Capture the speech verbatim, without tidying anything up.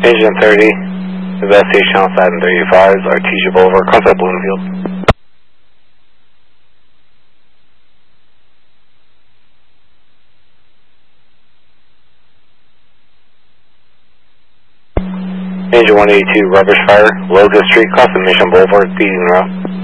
Engine thirty, investigation on Saturn thirty-five, Artesia Boulevard, contact Bloomfield. Engine one eighty-two, rubbish fire, Locust Street, crossing Mission Boulevard, feeding route.